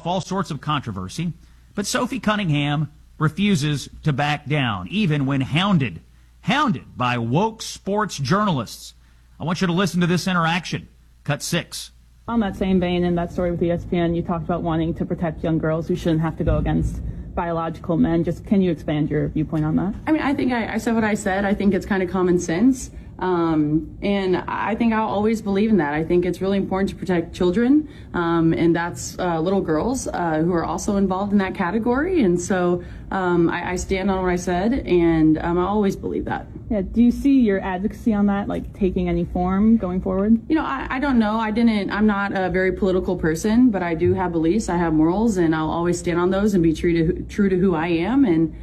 off all sorts of controversy, but Sophie Cunningham refuses to back down, even when hounded by woke sports journalists. I want you to listen to this interaction. Cut 6. On that same vein, in that story with ESPN, you talked about wanting to protect young girls who shouldn't have to go against biological men. Just can you expand your viewpoint on that? I mean, I think I said what I said. I think it's kind of common sense. And I think I'll always believe in that. I think it's really important to protect children, and that's little girls who are also involved in that category. And so I stand on what I said, and I always believe that. Yeah. Do you see your advocacy on that, like, taking any form going forward? You know, I don't know. I'm not a very political person, but I do have beliefs. I have morals, and I'll always stand on those and be true to who I am. And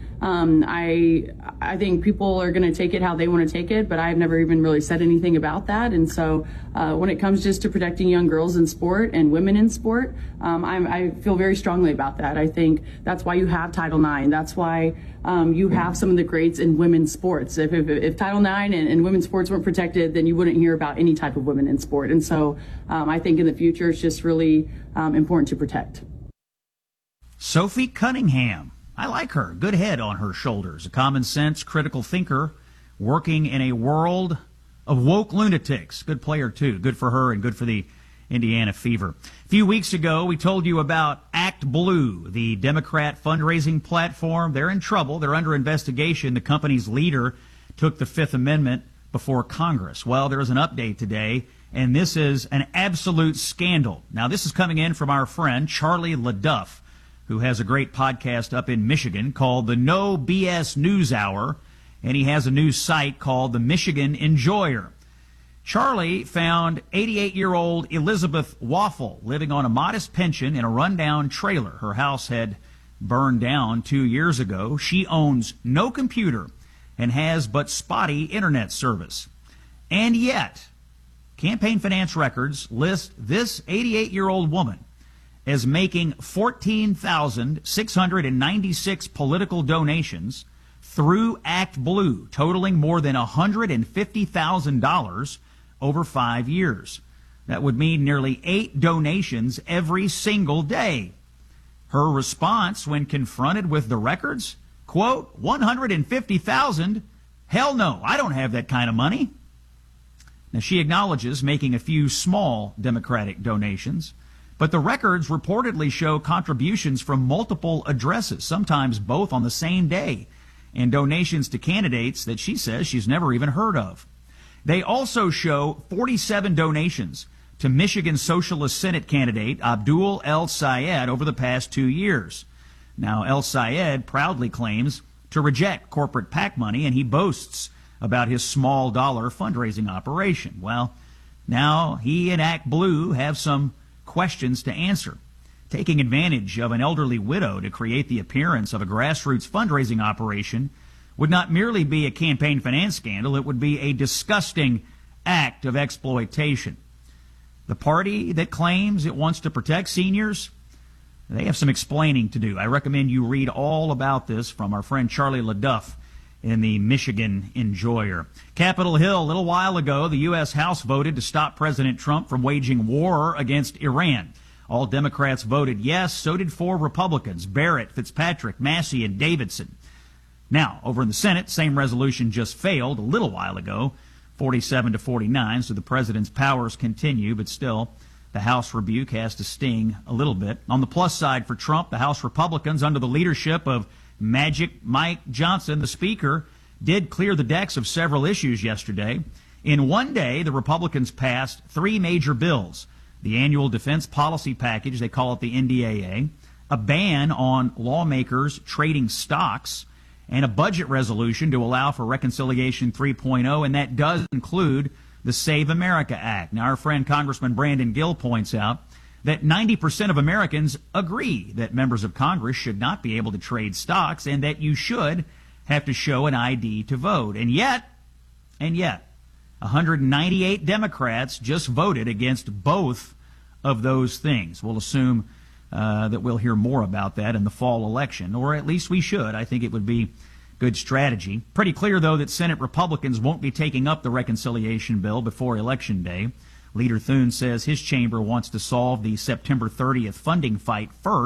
I think people are going to take it how they want to take it, but I've never even really said anything about that. And so when it comes just to protecting young girls in sport and women in sport, I feel very strongly about that. I think that's why you have Title IX. That's why you have some of the greats in women's sports. If Title IX and women's sports weren't protected, then you wouldn't hear about any type of women in sport. And so I think in the future it's just really important to protect. Sophie Cunningham. I like her. Good head on her shoulders. A common sense, critical thinker working in a world of woke lunatics. Good player, too. Good for her and good for the Indiana Fever. A few weeks ago, we told you about Act Blue, the Democrat fundraising platform. They're in trouble. They're under investigation. The company's leader took the Fifth Amendment before Congress. Well, there's an update today, and this is an absolute scandal. Now, this is coming in from our friend Charlie LaDuff, who has a great podcast up in Michigan called the No BS News Hour, and he has a news site called the Michigan Enjoyer. Charlie found 88-year-old Elizabeth Waffle living on a modest pension in a rundown trailer. Her house had burned down 2 years ago. She owns no computer and has but spotty internet service. And yet, campaign finance records list this 88-year-old woman as making 14,696 political donations through Act Blue, totaling more than $150,000 over 5 years. That would mean nearly 8 donations every single day. Her response when confronted with the records, quote, 150,000? Hell no, I don't have that kind of money. Now, she acknowledges making a few small Democratic donations, but the records reportedly show contributions from multiple addresses, sometimes both on the same day, and donations to candidates that she says she's never even heard of. They also show 47 donations to Michigan Socialist Senate candidate Abdul El Sayed over the past 2 years. Now, El Sayed proudly claims to reject corporate PAC money, and he boasts about his small dollar fundraising operation. Well, now he and Act Blue have some questions to answer. Taking advantage of an elderly widow to create the appearance of a grassroots fundraising operation would not merely be a campaign finance scandal, it would be a disgusting act of exploitation. The party that claims it wants to protect seniors, they have some explaining to do. I recommend you read all about this from our friend Charlie LaDuff in the Michigan Enjoyer. Capitol Hill, a little while ago, the U.S. House voted to stop President Trump from waging war against Iran. All Democrats voted yes, so did 4 Republicans, Barrett, Fitzpatrick, Massey, and Davidson. Now, over in the Senate, same resolution just failed a little while ago, 47-49, so the president's powers continue, but still, the House rebuke has to sting a little bit. On the plus side for Trump, the House Republicans, under the leadership of Magic Mike Johnson, the Speaker, did clear the decks of several issues yesterday. In one day, the Republicans passed 3 major bills: the annual defense policy package, they call it the NDAA, a ban on lawmakers trading stocks, and a budget resolution to allow for Reconciliation 3.0, and that does include the Save America Act. Now, our friend Congressman Brandon Gill points out that 90% of Americans agree that members of Congress should not be able to trade stocks and that you should have to show an ID to vote. And yet, 198 Democrats just voted against both of those things. We'll assume that we'll hear more about that in the fall election, or at least we should. I think it would be good strategy. Pretty clear, though, that Senate Republicans won't be taking up the reconciliation bill before Election Day. Leader Thune says his chamber wants to solve the September 30th funding fight first.